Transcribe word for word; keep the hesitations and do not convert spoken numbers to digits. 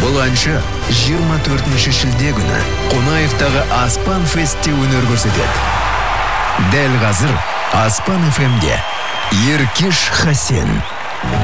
Бұл әнші жиырма төртінші шілде күні Қонаевтағы Аспан фестте өнер көрсетеді. Дәл қазір Аспан эф эмде Еркеш Хасен.